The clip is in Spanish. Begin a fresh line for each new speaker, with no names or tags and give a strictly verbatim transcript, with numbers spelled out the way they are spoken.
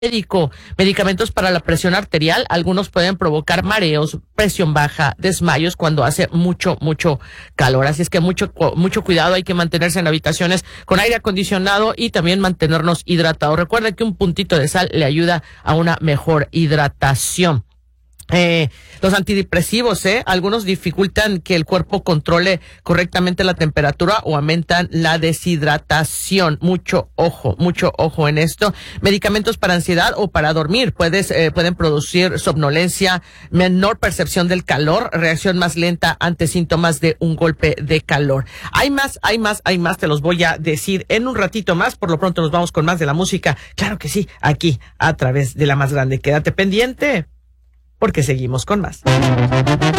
médico. Medicamentos para la presión arterial, algunos pueden provocar mareos, presión baja, desmayos cuando hace mucho, mucho calor. Así es que mucho, mucho cuidado, hay que mantenerse en habitaciones con aire acondicionado y también mantenernos hidratados. Recuerda que un puntito de sal le ayuda a una mejor hidratación. Eh, los antidepresivos, eh, algunos dificultan que el cuerpo controle correctamente la temperatura o aumentan la deshidratación. Mucho ojo, mucho ojo en esto. Medicamentos para ansiedad o para dormir puedes, eh, pueden producir somnolencia, menor percepción del calor, reacción más lenta ante síntomas de un golpe de calor. Hay más, hay más, hay más, te los voy a decir en un ratito más. Por lo pronto nos vamos con más de la música. Claro que sí, aquí a través de la más grande. Quédate pendiente, porque seguimos con más.